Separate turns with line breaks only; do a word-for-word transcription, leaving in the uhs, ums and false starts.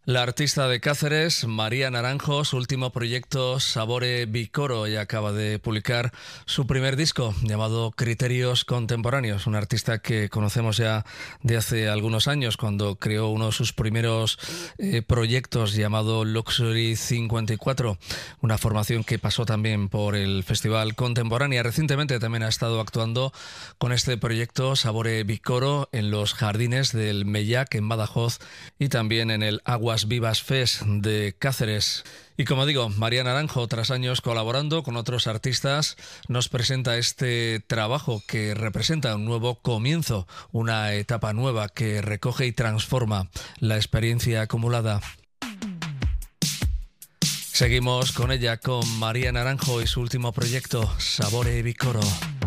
La artista de Cáceres, María Naranjo, su último proyecto Sabore Bicoro, y acaba de publicar su primer disco llamado Criterios Contemporáneos, una artista que conocemos ya de hace algunos años cuando creó uno de sus primeros eh, proyectos llamado Luxury cincuenta y cuatro, una formación que pasó también por el Festival Contemporánea. Recientemente también ha estado actuando con este proyecto Sabore Bicoro en los jardines del Mellac en Badajoz y también en el Aguas Vivas Fest de Cáceres. Y como digo, María Naranjo, tras años colaborando con otros artistas, nos presenta este trabajo que representa un nuevo comienzo, una etapa nueva que recoge y transforma la experiencia acumulada. Seguimos con ella, con María Naranjo y su último proyecto, Sabore Bicoro.